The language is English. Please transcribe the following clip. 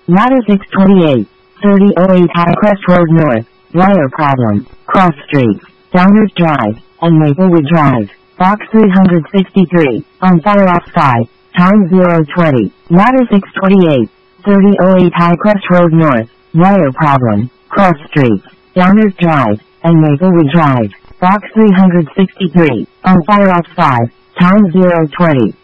Ladder 628, 3008 Highcrest Road North, wire problem, Cross Street, Downers Drive, and Maplewood Drive, Box 363, on fire off 5, time 020, Ladder 628, 3008 Highcrest Road North, wire problem, Cross Street, Downers Drive, and Maplewood Drive, Box 363, on fire off 5, time 020.